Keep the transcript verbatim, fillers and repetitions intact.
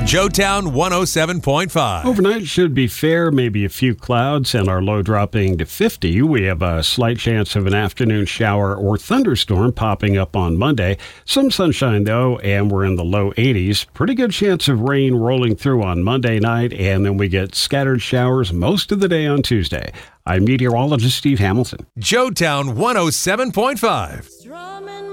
Joetown one oh seven point five. Overnight should be fair, maybe a few clouds, and our low dropping to fifty. We have a slight chance of an afternoon shower or thunderstorm popping up on Monday. Some sunshine, though, and we're in the low eighties. Pretty good chance of rain rolling through on Monday night, and then we get scattered showers most of the day on Tuesday. I'm meteorologist Steve Hamilton. Joetown one oh seven point five.